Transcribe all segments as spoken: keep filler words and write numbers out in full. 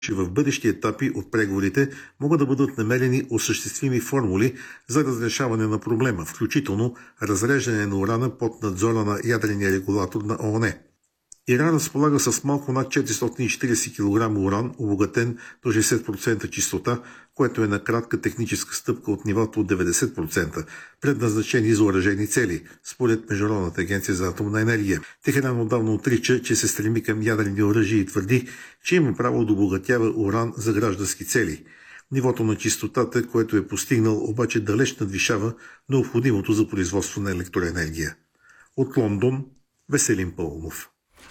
че в бъдещи етапи от преговорите могат да бъдат намерени осъществими формули за разрешаване на проблема, включително разреждане на урана под надзора на ядрения регулатор на ООН. Иран разполага с малко над четиристотин и четиридесет килограма уран, обогатен до шейсет процента чистота, което е на кратка техническа стъпка от нивото от деветдесет процента, предназначени за оръжейни цели, според Международната агенция за атомна енергия. Техеран отдавна отрича, че се стреми към ядрени оръжия и твърди, че има право да обогатява уран за граждански цели. Нивото на чистотата, което е постигнал, обаче далеч надвишава необходимото за производство на електроенергия. От Лондон, Веселин Паунов.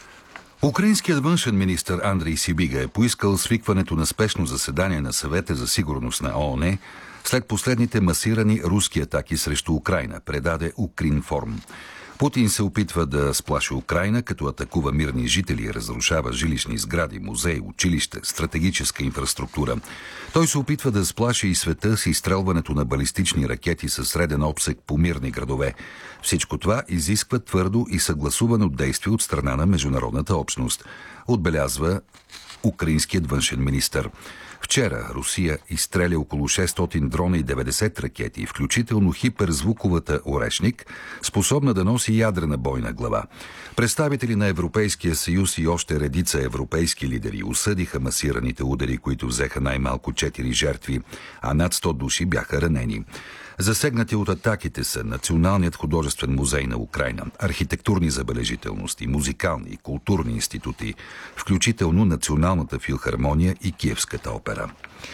Украинският външен министър Андрей Сибига е поискал свикването на спешно заседание на Съвета за сигурност на ООН след последните масирани руски атаки срещу Украйна, предаде Укринформ. Путин се опитва да сплаши Украйна, като атакува мирни жители и разрушава жилищни сгради, музеи, училища, стратегическа инфраструктура. Той се опитва да сплаши и света с изстрелването на балистични ракети със среден обсег по мирни градове. Всичко това изисква твърдо и съгласувано действие от страна на международната общност, отбелязва украинският външен министър. Вчера Русия изстреля около шестстотин дрона и деветдесет ракети, включително хиперзвуковата Орешник, способна да носи ядрена бойна глава. Представители на Европейския съюз и още редица европейски лидери осъдиха масираните удари, които взеха най-малко четири жертви, а над сто души бяха ранени. Засегнати от атаките са Националният художествен музей на Украйна, архитектурни забележителности, музикални и културни институти, включително Националната филхармония и Киевската опера.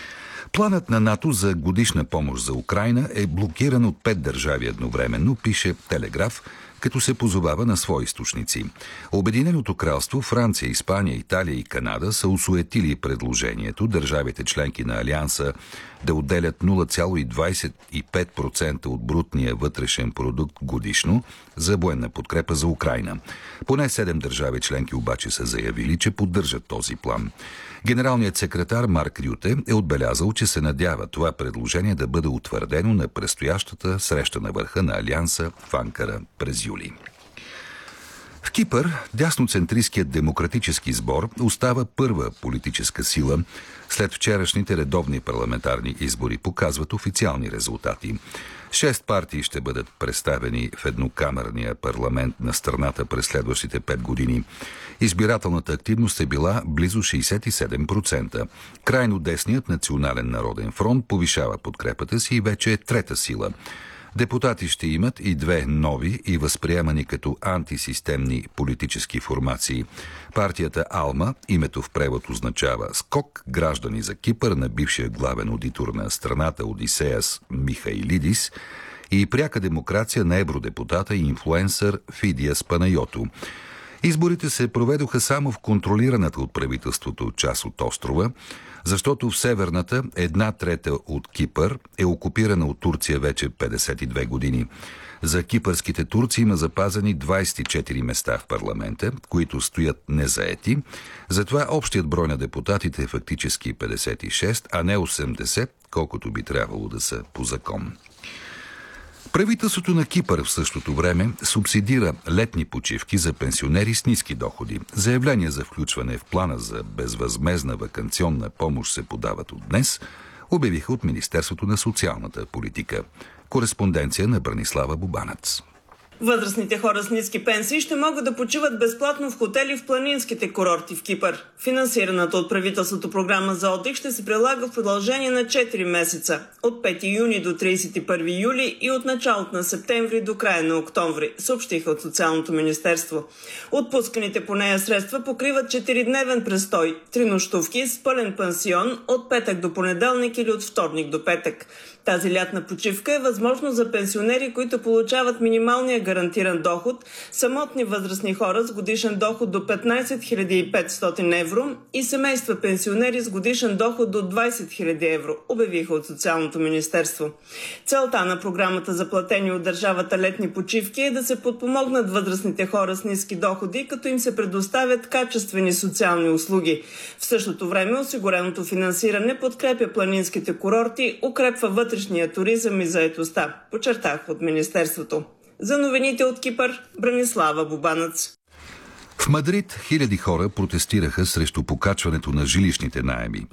Планът на НАТО за годишна помощ за Украйна е блокиран от пет държави едновременно, пише Телеграф, като се позовава на свои източници. Обединеното кралство, Франция, Испания, Италия и Канада са осуетили предложението държавите членки на Алианса да отделят нула цяло двадесет и пет процента от брутния вътрешен продукт годишно за военна подкрепа за Украйна. Поне седем държави членки обаче са заявили, че поддържат този план. Генералният секретар Марк Рюте е отбелязал, че се надява това предложение да бъде утвърдено на предстоящата среща на върха на Алианса в Анкара през юли. В Кипър дясноцентристският демократически сбор остава първа политическа сила след вчерашните редовни парламентарни избори, показват официални резултати. Шест партии ще бъдат представени в еднокамерния парламент на страната през следващите пет години. Избирателната активност е била близо шейсет и седем процента. Крайно десният Национален народен фронт повишава подкрепата си и вече е трета сила. Депутати ще имат и две нови и възприемани като антисистемни политически формации. Партията Алма, името в превод означава скок, граждани за Кипър, на бившия главен аудитор на страната Одисеас Михайлидис, и пряка демокрация на евродепутата и инфлуенсър Фидиас Панайоту. Изборите се проведоха само в контролираната от правителството част от острова, защото в северната една трета от Кипър е окупирана от Турция вече петдесет и две години. За кипърските турци има запазени двадесет и четири места в парламента, които стоят незаети. Затова общият брой на депутатите е фактически петдесет и шест, а не осемдесет, колкото би трябвало да са по закон. Правителството на Кипър в същото време субсидира летни почивки за пенсионери с ниски доходи. Заявления за включване в плана за безвъзмездна ваканционна помощ се подават от днес, обявиха от Министерството на социалната политика. Кореспонденция на Бранислава Бубанец. Възрастните хора с ниски пенсии ще могат да почиват безплатно в хотели в планинските курорти в Кипър. Финансираната от правителството програма за отдих ще се прилага в продължение на четири месеца, от пети юни до тридесет и първи юли и от началото на септември до края на октомври, съобщиха от Социалното министерство. Отпусканите по нея средства покриват четиридневен престой, три нощувки с пълен пансион от петък до понеделник или от вторник до петък. Тази лятна почивка е възможно за пенсионери, които получават минималния гарантиран доход, самотни възрастни хора с годишен доход до петнадесет хиляди и петстотин евро и семейства пенсионери с годишен доход до двадесет хиляди евро, обявиха от Социалното министерство. Целта на програмата за платени от държавата летни почивки е да се подпомогнат възрастните хора с ниски доходи, като им се предоставят качествени социални услуги. В същото време осигуреното финансиране подкрепя планинските курорти, укрепва вътрешния туризъм и заетостта, подчертах от министерството. За новините от Кипър, Бранислава Бубанец. В Мадрид хиляди хора протестираха срещу покачването на жилищните наеми,